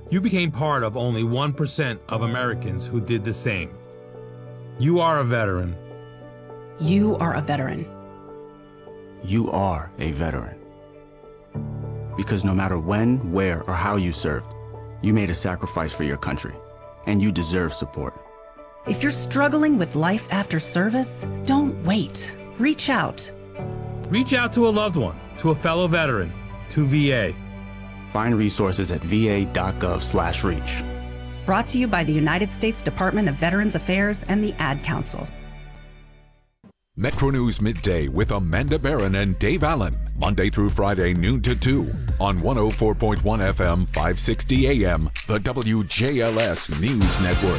You became part of only 1% of Americans who did the same. You are a veteran. You are a veteran. You are a veteran. Because no matter when, where, or how you served, you made a sacrifice for your country, and you deserve support. If you're struggling with life after service, don't wait. Reach out. Reach out to a loved one, to a fellow veteran, to VA. Find resources at va.gov/reach. Brought to you by the United States Department of Veterans Affairs and the Ad Council. Metro News Midday with Amanda Barron and Dave Allen. Monday through Friday, noon to 2 on 104.1 FM, 560 AM, the WJLS News Network.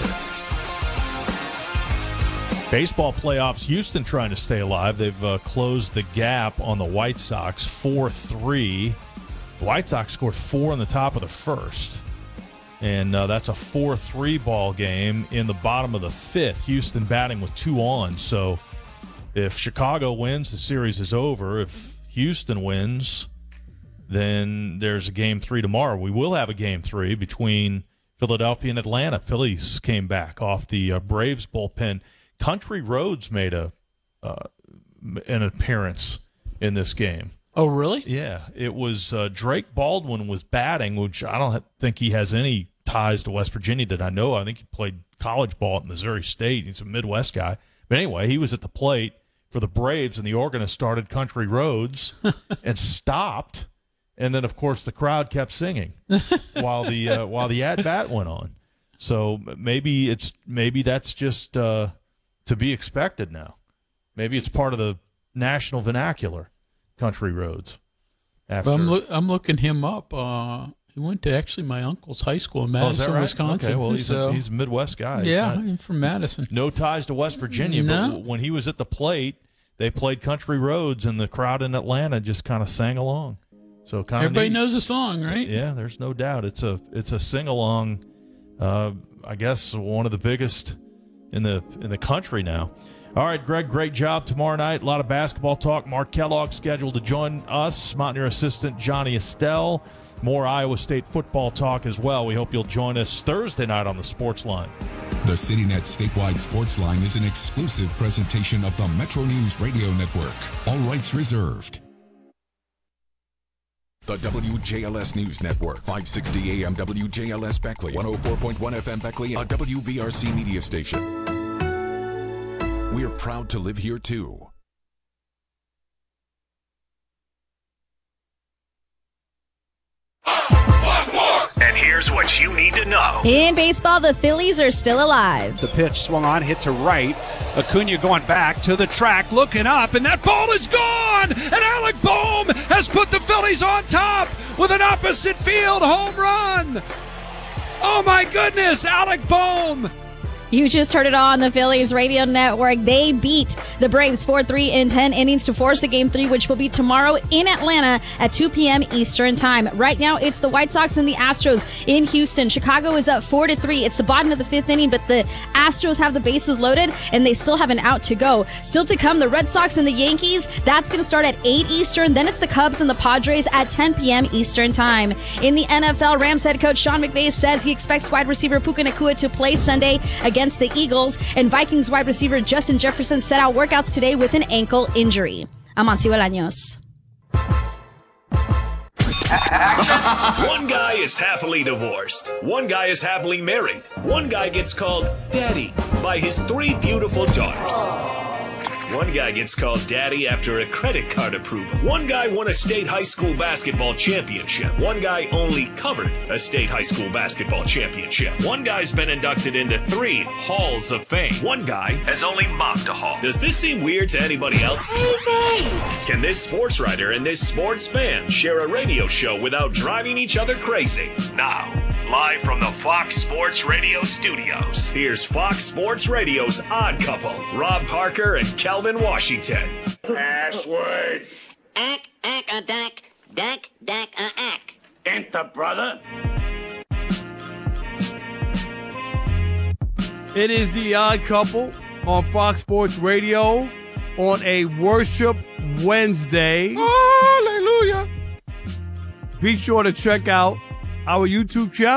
Baseball playoffs, Houston trying to stay alive. They've closed the gap on the White Sox 4-3. The White Sox scored 4 in the top of the first. And that's a 4-3 ball game in the bottom of the fifth. Houston batting with 2 on. So if Chicago wins, the series is over. If Houston wins, then there's a Game 3 tomorrow. We will have a Game 3 between Philadelphia and Atlanta. Phillies came back off the Braves bullpen. Country Roads made an appearance in this game. Oh, really? Yeah. It was Drake Baldwin was batting, which I don't think he has any ties to West Virginia that I know. I think he played college ball at Missouri State. He's a Midwest guy. But anyway, he was at the plate for the Braves, and the organist started Country Roads and stopped. And then, of course, the crowd kept singing while the at-bat went on. So maybe that's just to be expected now. Maybe it's part of the national vernacular, Country Roads. After I'm looking him up. He went to actually my uncle's high school in Madison, right? Wisconsin. Okay, well, he's a Midwest guy. He's from Madison. No ties to West Virginia, No. But when he was at the plate, they played Country Roads, and the crowd in Atlanta just kind of sang along. So kind of everybody knows the song, right? Yeah, there's no doubt. It's a sing along. I guess one of the biggest in the country now. All right, Greg, great job tomorrow night. A lot of basketball talk. Mark Kellogg scheduled to join us. Mountaineer assistant Johnny Estelle. More Iowa State football talk as well. We hope you'll join us Thursday night on the Sports Line. The CityNet statewide Sports Line is an exclusive presentation of the Metro News Radio Network. All rights reserved. The WJLS News Network, 560 AM WJLS Beckley, 104.1 FM Beckley, a WVRC media station. We're proud to live here, too. And here's what you need to know. In baseball, the Phillies are still alive. The pitch swung on, hit to right. Acuna going back to the track, looking up, and that ball is gone! And Alec Bohm has put the Phillies on top with an opposite field home run! Oh my goodness, Alec Bohm! You just heard it on the Phillies radio network. They beat the Braves 4-3 in 10 innings to force a Game 3, which will be tomorrow in Atlanta at 2 p.m. Eastern Time. Right now, it's the White Sox and the Astros in Houston. Chicago is up 4-3. It's the bottom of the fifth inning, but the Astros have the bases loaded, and they still have an out to go. Still to come, the Red Sox and the Yankees. That's going to start at 8 Eastern. Then it's the Cubs and the Padres at 10 p.m. Eastern Time. In the NFL, Rams head coach Sean McVay says he expects wide receiver Puka Nacua to play Sunday against the Eagles, and Vikings wide receiver Justin Jefferson set out workouts today with an ankle injury. I'm Amancio Bolaños. One guy is happily divorced. One guy is happily married. One guy gets called Daddy by his 3 beautiful daughters. One guy gets called Daddy after a credit card approval. One guy won a state high school basketball championship. One guy only covered a state high school basketball championship. One guy's been inducted into 3 halls of fame. One guy has only mocked a hall. Does this seem weird to anybody else? Can this sports writer and this sports fan share a radio show without driving each other crazy? Now, live from the Fox Sports Radio studios, here's Fox Sports Radio's Odd Couple, Rob Parker and Calvin Washington. Password. Dack, ack. Enter, brother. It is the Odd Couple on Fox Sports Radio on a Worship Wednesday. Hallelujah. Be sure to check out our YouTube channel.